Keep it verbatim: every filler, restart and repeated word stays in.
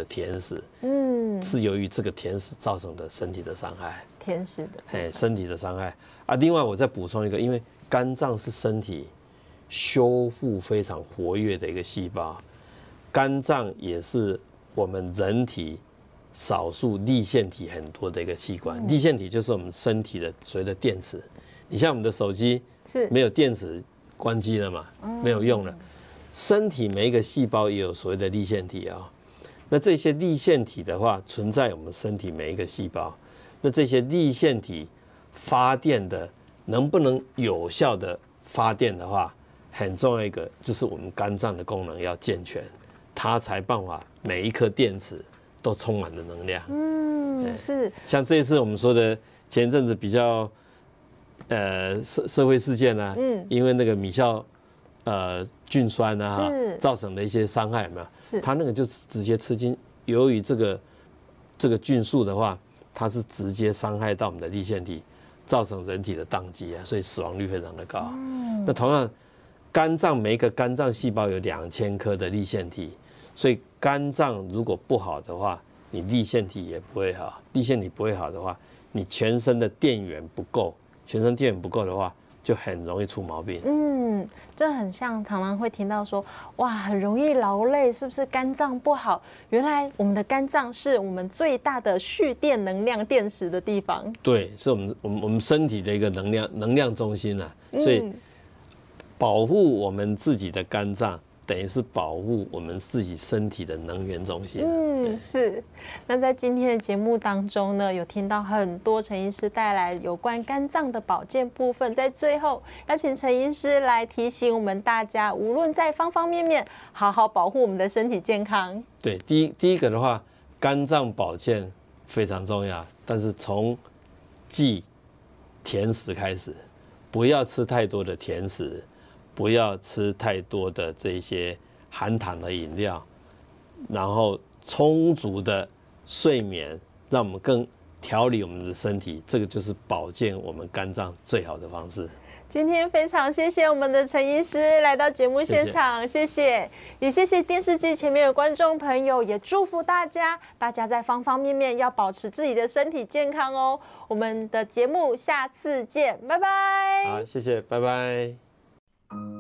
的甜食， 嗯， 是由于这个甜食造成的身体的伤害， 甜食的， 哎，身体的伤害啊。另外，我再补充一个，因为肝脏是身体修复非常活跃的一个细胞，肝脏也是我们人体少数粒线体很多的一个器官。粒线体就是我们身体的所谓的电池。你像我们的手机是没有电池，关机了嘛，没有用了。身体每一个细胞也有所谓的粒线体啊、哦，那这些粒线体的话，存在我们身体每一个细胞。那这些粒线体发电的能不能有效的发电的话，很重要一个就是我们肝脏的功能要健全，它才办法每一颗电池都充满了能量。 嗯，是。 像这一次我们说的前一阵子比较呃社社会事件啊，嗯，因为那个米酵呃菌酸啊造成的一些伤害，有没有？ 是。 它那个就直接吃进，由于这个这个菌素的话，它是直接伤害到我们的粒线体，造成人体的宕机啊，所以死亡率非常的高。嗯。那同样，肝脏每一个肝脏细胞有两千颗的粒线体，所以肝脏如果不好的话，你粒线体也不会好。粒线体不会好的话，你全身的电源不够，全身电源不够的话，就很容易出毛病。 嗯，这很像常常会听到说，哇，很容易劳累，是不是肝脏不好？原来我们的肝脏是我们最大的蓄电能量电池的地方。 对，是我们我们我们身体的一个能量能量中心啊，所以保护我们自己的肝脏，等于是保护我们自己身体的能源中心。 嗯，是。那在今天的节目当中呢，有听到很多陈医师带来有关肝脏的保健部分，在最后要请陈医师来提醒我们大家，无论在方方面面，好好保护我们的身体健康。 对，第一第一个的话，肝脏保健非常重要，但是从忌甜食开始，不要吃太多的甜食，不要吃太多的这些含糖的饮料，然后充足的睡眠，让我们更调理我们的身体，这个就是保健我们肝脏最好的方式。 今天非常谢谢我们的陈医师来到节目现场，谢谢，谢谢也谢谢电视机前面的观众朋友，也祝福大家，大家在方方面面要保持自己的身体健康哦。我们的节目下次见，拜拜。 好，谢谢，拜拜。